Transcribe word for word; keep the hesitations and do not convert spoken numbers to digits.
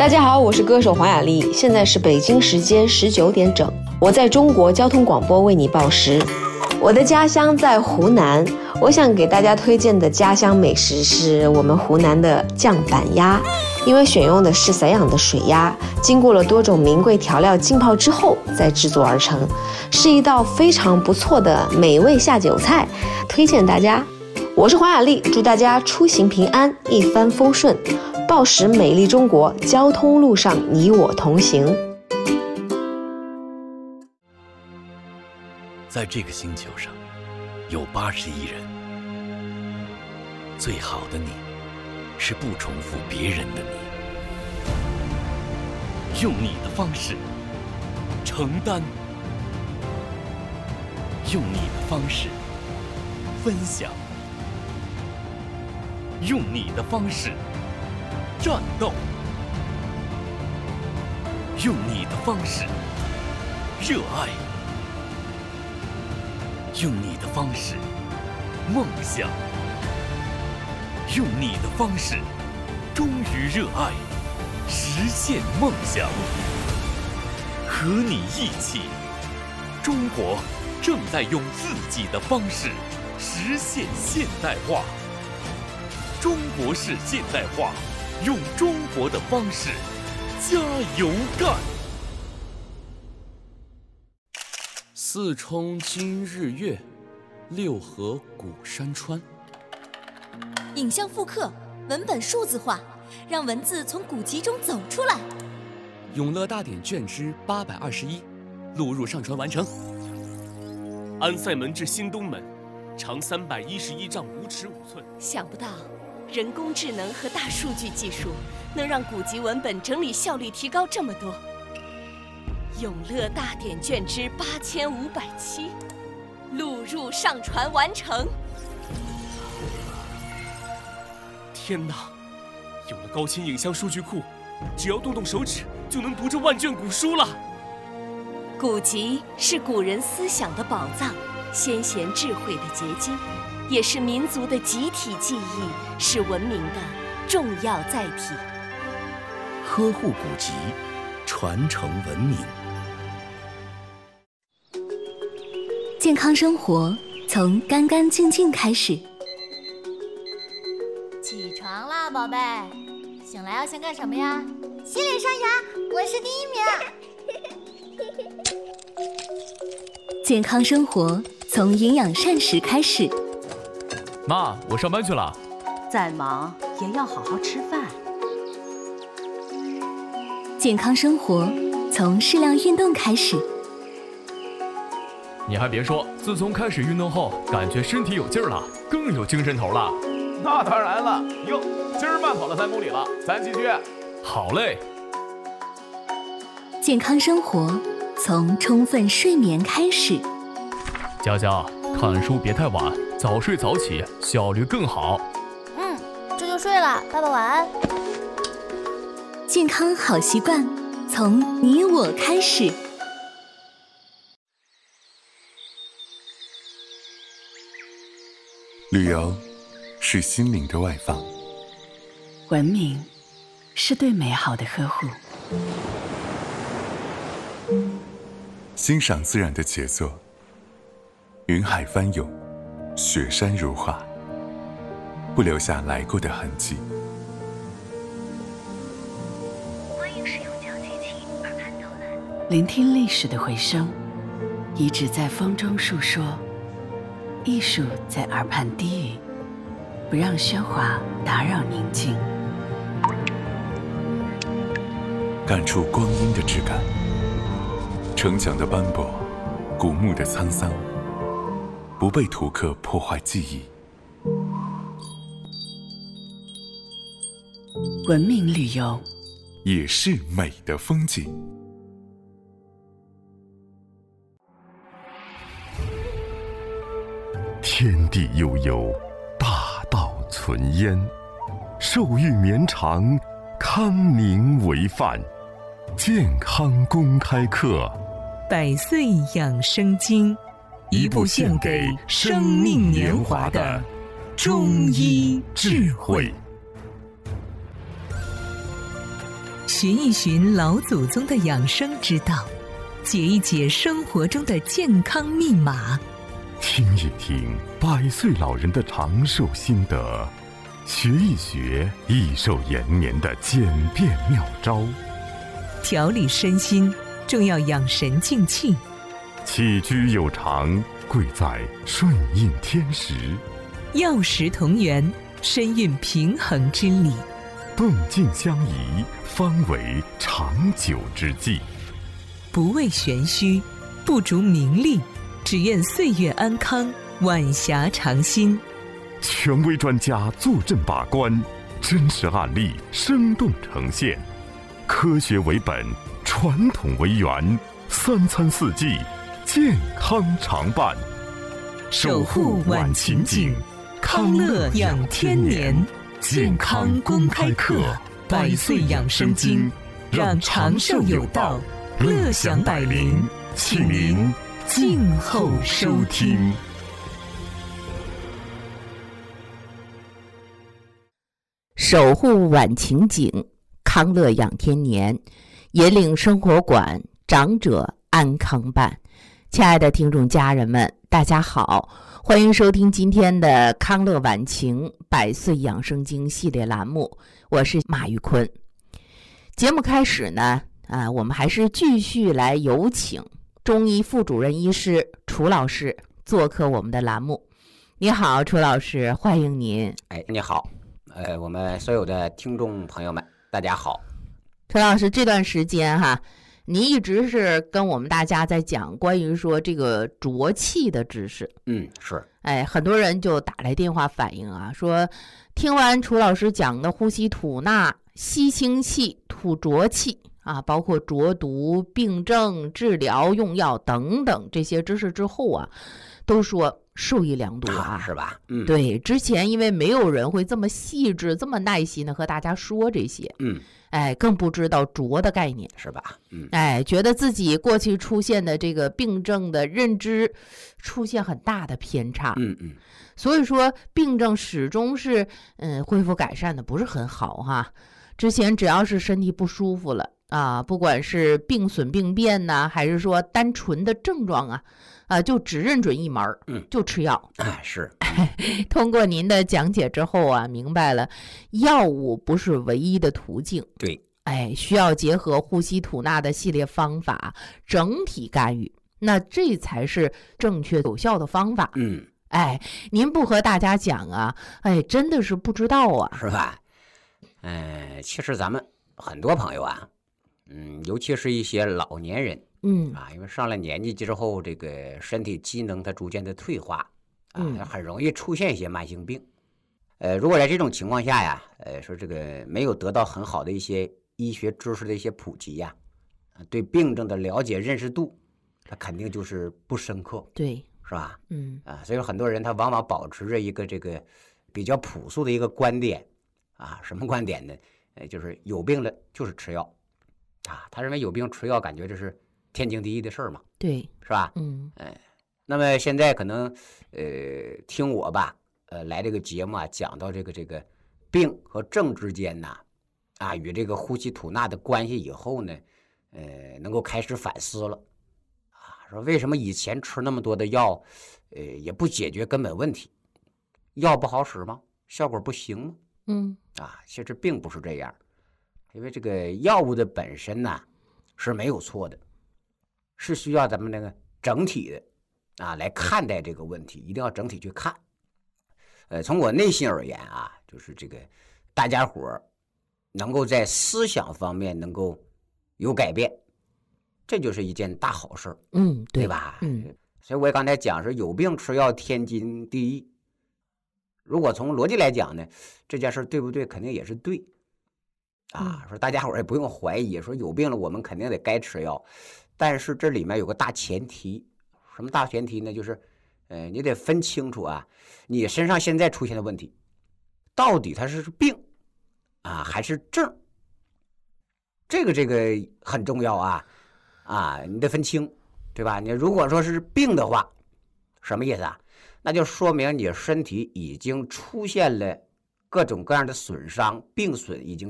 大家好，我是歌手黄雅莉，现在是北京时间十九点整，我在中国交通广播为你报时。我的家乡在湖南，我想给大家推荐的家乡美食是我们湖南的酱板鸭，因为选用的是散养的水鸭，经过了多种名贵调料浸泡之后再制作而成，是一道非常不错的美味下酒菜，推荐大家。我是黄雅莉，祝大家出行平安，一帆风顺，报时美丽中国，交通路上你我同行。 在这个星球上，有八十亿人。最好的你，是不重复别人的你。用你的方式承担，用你的方式分享，用你的方式战斗，用你的方式热爱，用你的方式梦想，用你的方式忠于热爱，实现梦想。和你一起，中国正在用自己的方式实现现代化。中国式现代化，用中国的方式加油干。四冲今日月，六合古山川。 影像复刻，文本数字化，让文字从古籍中走出来。 永乐大典卷之八百二十一，录入上传完成。 安塞门至新东门，长三百一十一丈五尺五寸。 想不到，人工智能和大数据技术能让古籍文本整理效率提高这么多。永乐大典卷之八千五百七，录入上传完成。 天哪！有了高清影像数据库，只要动动手指就能读这万卷古书了。 古籍是古人思想的宝藏，先贤智慧的结晶，也是民族的集体记忆，是文明的重要载体。 呵护古籍，传承文明。 健康生活从干干净净开始。 起床啦，宝贝！醒来要先干什么呀？洗脸刷牙，我是第一名。 健康生活从营养膳食开始。 妈，我上班去了。 再忙也要好好吃饭。 健康生活从适量运动开始。 你还别说，自从开始运动后，感觉身体有劲儿了，更有精神头了。 那当然了，哟，今儿慢跑了三公里了，咱继续。 好嘞。 健康生活从充分睡眠开始。 佳佳，看书别太晚，早睡早起，效率更好。 嗯，这就睡了，爸爸晚安。 健康好习惯从你我开始。 旅游是心灵的外放， 文明是对美好的呵护， 欣赏自然的杰作，云海翻涌，雪山如画，不留下来过的痕迹。 欢迎使用讲机器耳畔导览， 聆听历史的回声，遗址在风中述说，艺术在耳畔低语，不让喧哗打扰宁静。 感触光阴的质感，城墙的斑驳，古墓的沧桑，不被图刻破坏记忆。 文明旅游也是美的风景。 天地悠悠，大道存焉，寿育绵长，康宁为范。健康公开课， 百岁养生经， 一部献给生命年华的中医智慧。 寻一寻老祖宗的养生之道，解一解生活中的健康密码， 听一听百岁老人的长寿心得，学一学益寿延年的简便妙招， 调理身心重要养神静气， 起居有常贵在顺应天时， 药食同源深蕴平衡之理， 动静相宜方为长久之计。 不为玄虚，不逐名利，只愿岁月安康，晚霞长新。 权威专家坐镇把关，真实案例生动呈现，科学为本，传统为源，三餐四季健康常伴。 守护晚晴景，康乐养天年，健康公开课，百岁养生经，让长寿有道，乐享百龄，请您静候收听。 守护晚晴景，康乐养天年，引领生活馆，长者安康伴。亲爱的听众家人们，大家好，欢迎收听今天的康乐晚晴百岁养生经系列栏目，我是马玉坤。节目开始呢，啊，我们还是继续来有请中医副主任医师楚老师做客我们的栏目。你好，楚老师，欢迎您。 哎，你好，呃，我们所有的听众朋友们，大家好。 楚老师，这段时间哈，你一直是跟我们大家在讲关于说这个浊气的知识。 嗯，是。 哎，很多人就打来电话反映啊，说听完楚老师讲的呼吸吐纳、吸清气、吐浊气啊，包括浊毒、病症、治疗、用药等等这些知识之后啊，都说受益良多啊， 是吧？嗯， 对，之前因为没有人会这么细致、这么耐心的和大家说这些， 嗯， 哎，更不知道浊的概念， 是吧？嗯， 哎，觉得自己过去出现的这个病症的认知出现很大的偏差， 嗯嗯， 所以说病症始终是嗯恢复改善的不是很好哈。之前只要是身体不舒服了啊，不管是病损病变呐，还是说单纯的症状啊。啊，就只认准一门儿， 嗯， 就吃药。 哎，是。 通过您的讲解之后啊，明白了，药物不是唯一的途径。 对， 哎，需要结合呼吸吐纳的系列方法，整体干预，那这才是正确有效的方法。 嗯， 哎，您不和大家讲啊，哎，真的是不知道啊， 是吧？嗯、呃，其实咱们很多朋友啊，嗯，尤其是一些老年人。 嗯啊，因为上了年纪之后，这个身体机能它逐渐的退化，啊， 嗯、 很容易出现一些慢性病。呃，如果在这种情况下呀，呃，说这个没有得到很好的一些医学知识的一些普及呀，啊，对病症的了解认识度，它肯定就是不深刻， 对， 是吧？ 嗯啊，所以说很多人他往往保持着一个这个比较朴素的一个观点，啊，什么观点呢？呃，就是有病了就是吃药，啊，他认为有病吃药，感觉这是天经地义的事儿嘛， 对， 是吧？ 嗯， 哎，那么现在可能，呃，听我吧，呃，来这个节目啊，讲到这个这个病和症之间呐，啊，与这个呼吸吐纳的关系以后呢，呃，能够开始反思了，啊，说为什么以前吃那么多的药，呃，也不解决根本问题，药不好使吗？效果不行吗？ 嗯， 啊，其实并不是这样，因为这个药物的本身呢是没有错的。是需要咱们那个整体的啊来看待这个问题，一定要整体去看。呃，从我内心而言啊，就是这个大家伙能够在思想方面能够有改变，这就是一件大好事。 嗯，对， 对吧？ 嗯， 所以我刚才讲是有病吃药天经地义。如果从逻辑来讲呢，这件事对不对？肯定也是对。啊，说大家伙也不用怀疑，说有病了我们肯定得该吃药。但是这里面有个大前提，什么大前提呢？就是，呃，你得分清楚啊，你身上现在出现的问题，到底它是病啊还是症？这个这个很重要啊，啊，你得分清，对吧？你如果说是病的话，什么意思啊？那就说明你身体已经出现了各种各样的损伤，病损已经